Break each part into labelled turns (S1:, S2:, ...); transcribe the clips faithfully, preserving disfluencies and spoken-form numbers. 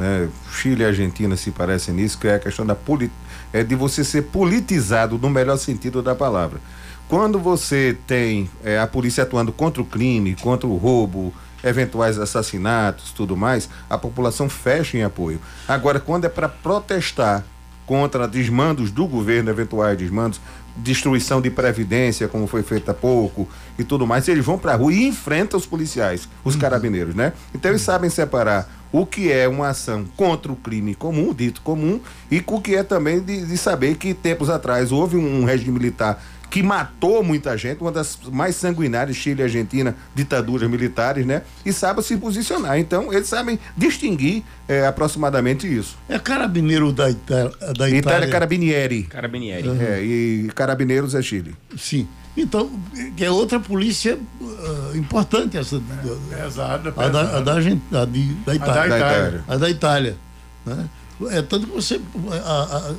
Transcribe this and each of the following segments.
S1: né? Chile e Argentina se parecem nisso, que é a questão da poli, é de você ser politizado no melhor sentido da palavra. Quando você tem é, a polícia atuando contra o crime, contra o roubo, eventuais assassinatos, tudo mais, a população fecha em apoio. Agora, quando é para protestar contra desmandos do governo, eventuais desmandos, destruição de previdência, como foi feito há pouco e tudo mais, eles vão para a rua e enfrentam os policiais, os uhum. carabineiros, né? Então eles sabem separar o que é uma ação contra o crime comum, dito comum, e o que é também de, de saber que tempos atrás houve um, um regime militar que matou muita gente, uma das mais sanguinárias, Chile e Argentina, ditaduras militares, né? E sabe se posicionar. Então, eles sabem distinguir é, aproximadamente isso.
S2: É carabineiro da, Ita- da Itália.
S1: Itália é Carabinieri.
S3: Carabinieri.
S1: Uhum. É, e Carabineiros é Chile.
S2: Sim. Então, que é outra polícia uh, importante essa.
S4: É, pesada,
S2: a da, a da, a de, da Itália.
S4: A da Itália.
S2: A da Itália. Né? É tanto que você. A, a,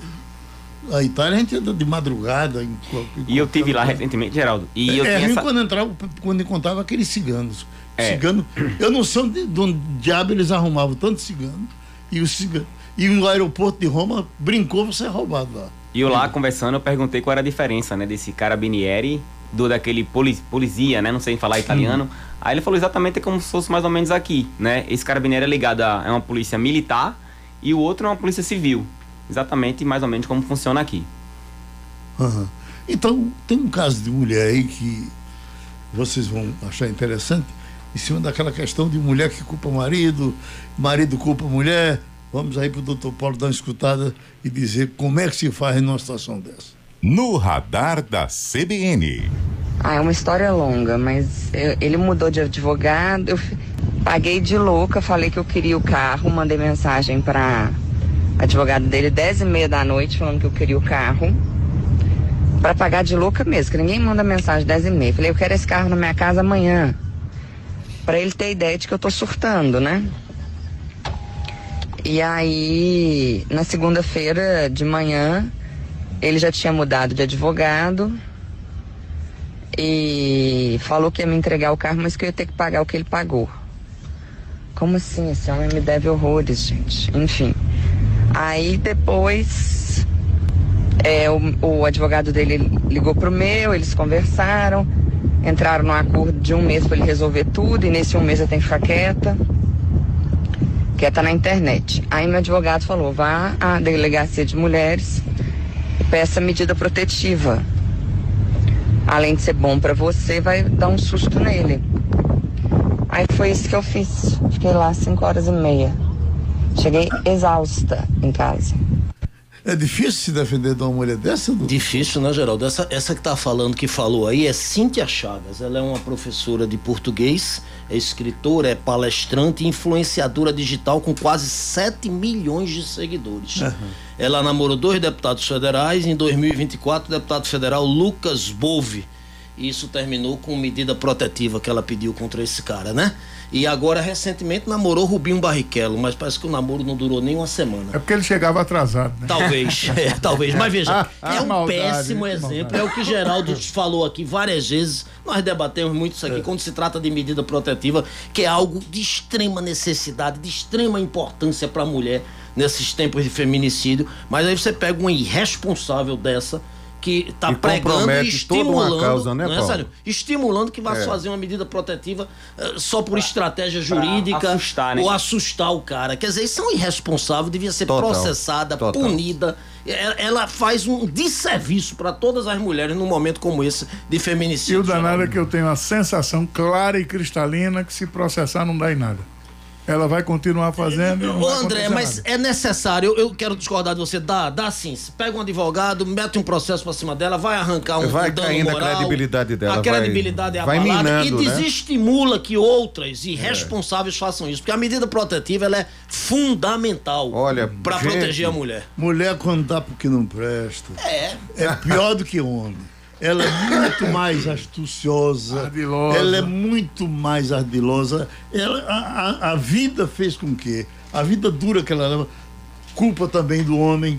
S2: A Itália a gente anda de madrugada. Em, em
S3: e eu tive lá recentemente, Geraldo. E
S2: é
S3: eu
S2: é
S3: tinha
S2: ruim
S3: essa...
S2: quando entrava, quando encontrava aqueles ciganos.
S3: É.
S2: Cigano, eu não sei onde, de onde diabo eles arrumavam tanto cigano. E o cigano. E o aeroporto de Roma brincou, você é roubado lá.
S3: E eu lá conversando, eu perguntei qual era a diferença, né, desse carabinieri do daquele poli, polizia, né, não sei falar italiano. Hum. Aí ele falou exatamente como se fosse mais ou menos aqui, né? Esse carabinieri é ligado a é uma polícia militar e o outro é uma polícia civil. Exatamente, mais ou menos como funciona aqui.
S2: Uhum. Então, tem um caso de mulher aí que vocês vão achar interessante, em cima daquela questão de mulher que culpa marido, marido culpa mulher. Vamos aí para o doutor Paulo dar uma escutada e dizer como é que se faz numa situação dessa.
S5: No radar da C B N.
S6: Ah, é uma história longa, mas eu, ele mudou de advogado, eu paguei de louca, falei que eu queria o carro, mandei mensagem para advogado dele dez e meia da noite falando que eu queria o carro para pagar de louca mesmo, que ninguém manda mensagem dez e meia. Falei, eu quero esse carro na minha casa amanhã, para ele ter ideia de que eu tô surtando, né? E aí, na segunda-feira de manhã, ele já tinha mudado de advogado e falou que ia me entregar o carro, mas que eu ia ter que pagar o que ele pagou. Como assim? Esse homem me deve horrores, gente. Enfim. Aí depois é, o, o advogado dele ligou pro meu, eles conversaram, entraram num acordo de um mês para ele resolver tudo, e nesse um mês eu tenho que ficar quieta, quieta na internet. Aí meu advogado falou, vá à delegacia de mulheres e peça medida protetiva. Além de ser bom para você, vai dar um susto nele. Aí foi isso que eu fiz. Fiquei lá cinco horas e meia. Cheguei exausta em casa.
S2: É difícil se defender de uma mulher dessa? Do...
S7: Difícil, né, Geraldo? Essa, essa que tá falando, que falou aí, é Cíntia Chagas. Ela é uma professora de português, é escritora, é palestrante e influenciadora digital com quase sete milhões de seguidores. Uhum. Ela namorou dois deputados federais. Em dois mil e vinte e quatro, o deputado federal Lucas Bove. E isso terminou com medida protetiva que ela pediu contra esse cara, né? E agora, recentemente, namorou Rubinho Barrichello, mas parece que o namoro não durou nem uma semana.
S4: É porque ele chegava atrasado, né?
S7: Talvez, é, talvez. Mas veja,
S4: ah,
S7: é um
S4: maldade,
S7: péssimo exemplo. É o que Geraldo falou aqui várias vezes. Nós debatemos muito isso aqui é. quando se trata de medida protetiva, que é algo de extrema necessidade, de extrema importância para a mulher nesses tempos de feminicídio. Mas aí você pega uma irresponsável dessa, que está pregando e estimulando, causa, né, né, sério, estimulando que vai é. fazer uma medida protetiva uh, só por pra, estratégia jurídica assustar, né? Ou assustar o cara. Quer dizer, isso é um irresponsável, devia ser Total. processada, Total. punida. Ela faz um desserviço para todas as mulheres num momento como esse de feminicídio.
S4: E o danado é que eu tenho a sensação clara e cristalina que se processar não dá em nada. Ela vai continuar fazendo.
S7: Ô André, mas nada. É necessário, eu, eu quero discordar de você, dá, dá sim. Pega um advogado, mete um processo pra cima dela, vai arrancar um,
S1: vai
S7: um dano
S1: caindo
S7: moral.
S1: A credibilidade dela.
S7: A credibilidade
S1: vai,
S7: é abalada
S1: vai minando,
S7: e desestimula, né? Que outras irresponsáveis é. façam isso. Porque a medida protetiva, ela é fundamental.
S1: Olha,
S7: pra gente, proteger a mulher.
S2: Mulher quando dá porque não presta.
S7: É.
S2: É pior do que homem. Ela é muito mais astuciosa, ardilosa. Ela é muito mais ardilosa. Ela, a, a, a vida fez com que a vida dura que ela leva, culpa também do homem.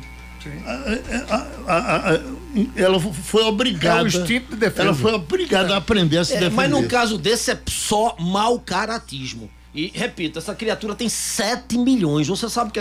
S2: A, a, a, a, ela foi obrigada. É o
S4: instinto de defesa.
S2: Ela foi obrigada a aprender a se
S7: é,
S2: defender.
S7: Mas no caso desse é só mau caratismo. E repito, essa criatura tem sete milhões. Você sabe que